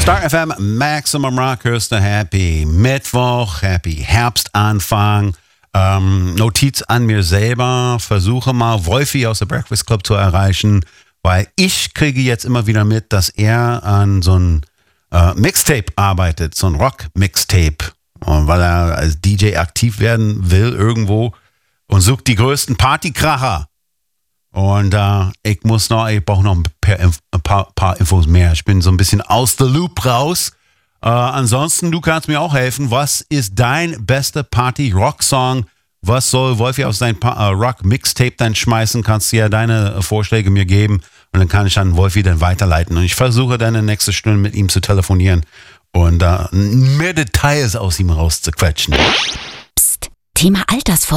Star FM, Maximum Rock, hörst du Happy Mittwoch, Happy Herbstanfang. Notiz an mir selber, versuche mal Wolfi aus der Breakfast Club zu erreichen, weil ich kriege jetzt immer wieder mit, dass er an so ein Mixtape arbeitet, so ein Rock-Mixtape, weil er als DJ aktiv werden will irgendwo und sucht die größten Partykracher. Und ich brauche noch ein paar Infos mehr. Ich bin so ein bisschen aus der Loop raus. Ansonsten, du kannst mir auch helfen. Was ist dein bester Party-Rock-Song? Was soll Wolfi auf sein Rock-Mixtape dann schmeißen? Kannst du ja deine Vorschläge mir geben und dann kann ich an Wolfi dann weiterleiten. Und ich versuche dann in der nächsten Stunde mit ihm zu telefonieren und mehr Details aus ihm rauszuquetschen. Psst, Thema Altersvorsorge.